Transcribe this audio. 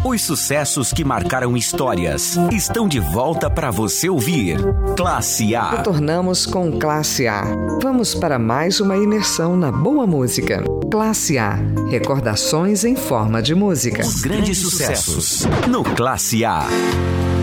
Os sucessos que marcaram histórias estão de volta para você ouvir. Classe A. Retornamos com Classe A. Vamos para mais uma imersão na boa música. Classe A. Recordações em forma de música. Os grandes sucessos no Classe A.